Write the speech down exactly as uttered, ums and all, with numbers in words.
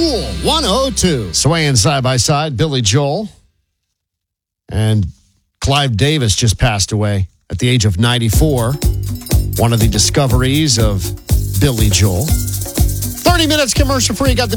Cool one oh two. Swaying side by side, Billy Joel. And Clive Davis just passed away at the age of ninety-four. One of the discoveries of Billy Joel. thirty minutes commercial free. Got the